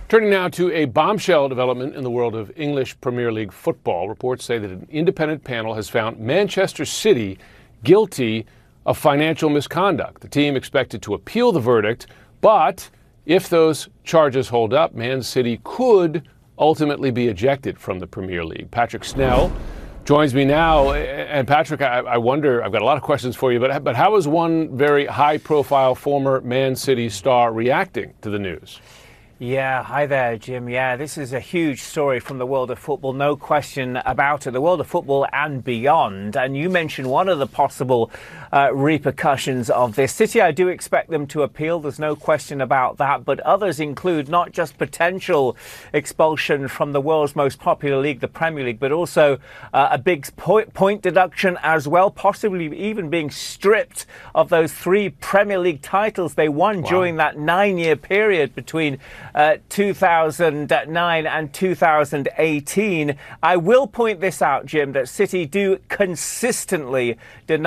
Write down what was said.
Turning now to a bombshell development in the world of English Premier League football. Reports say that an independent panel has found Manchester City guilty of financial misconduct. The team expected to appeal the verdict, but if those charges hold up, Man City could ultimately be ejected from the Premier League. Patrick Snell joins me now. And Patrick, I wonder, I've got a lot of questions for you, but how is one very high-profile former Man City star reacting to the news? Yeah, hi there, Jim. Yeah, this is a huge story from the world of football, no question about it, the world of football and beyond. And you mentioned one of the possible repercussions of this. City, I do expect them to appeal, there's no question about that, but others include not just potential expulsion from the world's most popular league, the Premier League, but also a big point deduction as well, possibly even being stripped of those 3 Premier League titles they won during that 9-year period between 2009 and 2018. I will point this out, Jim, that City do consistently deny